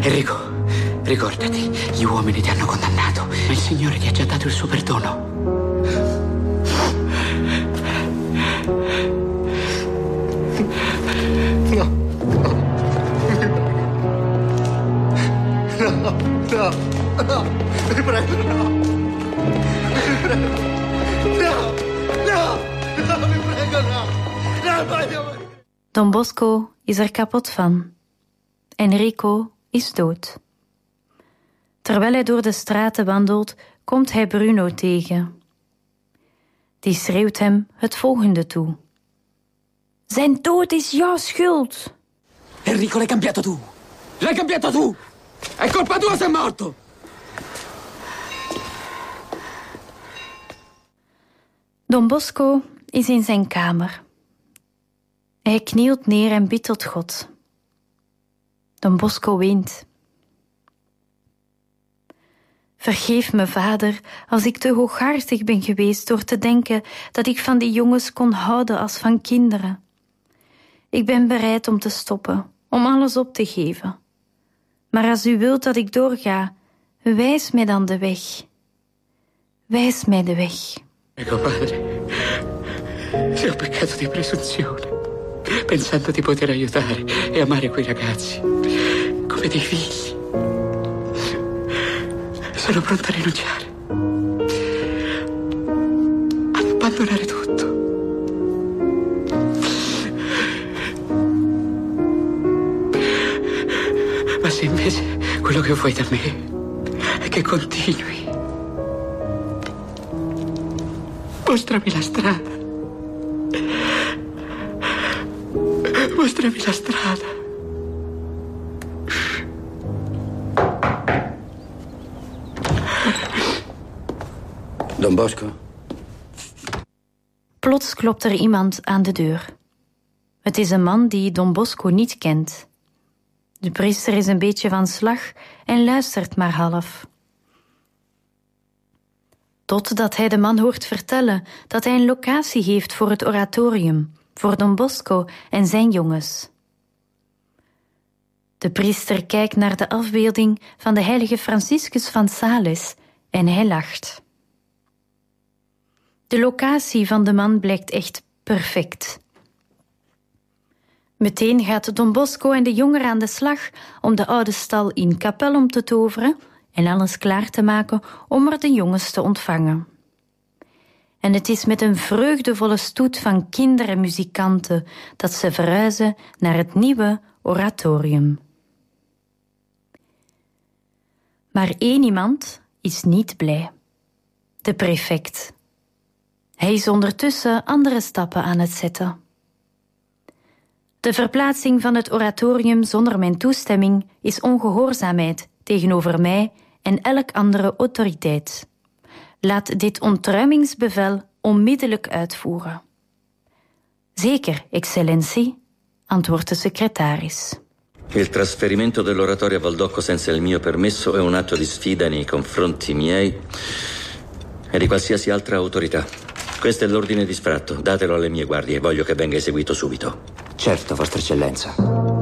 Enrico, ricordati, gli uomini ti hanno condannato, ma il Signore ti ha già dato il suo perdono. No, vi prego, no. Vi prego. No, vi prego, no. Don Bosco is er kapot van. Enrico is dood. Terwijl hij door de straten wandelt, komt hij Bruno tegen. Die schreeuwt hem het volgende toe. Zijn dood is jouw schuld. Enrico, l'hai cambiato tu. L'hai cambiato tu. È colpa tua se è morto. Don Bosco is in zijn kamer. Hij knielt neer en bidt tot God. Don Bosco weent. Vergeef me, vader, als ik te hooghartig ben geweest door te denken dat ik van die jongens kon houden als van kinderen. Ik ben bereid om te stoppen, om alles op te geven. Maar als u wilt dat ik doorga, wijs mij dan de weg. Wijs mij de weg. Ecco, padre, se ho peccato di presunzione, pensando di poter aiutare e amare quei ragazzi come dei figli. Sono pronto a rinunciare, ad abbandonare tutto. Ma se invece quello che vuoi da me è che continui, mostrami la strada. Mostrami la strada. Don Bosco? Plots klopt er iemand aan de deur. Het is een man die Don Bosco niet kent. De priester is een beetje van slag en luistert maar half. Totdat hij de man hoort vertellen dat hij een locatie heeft voor het oratorium, voor Don Bosco en zijn jongens. De priester kijkt naar de afbeelding van de heilige Franciscus van Sales en hij lacht. De locatie van de man blijkt echt perfect. Meteen gaat Don Bosco en de jongeren aan de slag om de oude stal in kapel om te toveren en alles klaar te maken om er de jongens te ontvangen. En het is met een vreugdevolle stoet van kinderen en muzikanten dat ze verhuizen naar het nieuwe oratorium. Maar één iemand is niet blij. De prefect. Hij is ondertussen andere stappen aan het zetten. De verplaatsing van het oratorium zonder mijn toestemming is ongehoorzaamheid tegenover mij en elk andere autoriteit. Laat dit ontruimingsbevel onmiddellijk uitvoeren. Zeker, excellentie, antwoordt de secretaris. Il trasferimento dell'oratorio a Valdocco senza il mio permesso è un atto di sfida nei confronti miei e di qualsiasi altra autorità. Questo è l'ordine di sfratto. Datelo alle mie guardie. Voglio che venga eseguito subito. Certo, Vostra Eccellenza.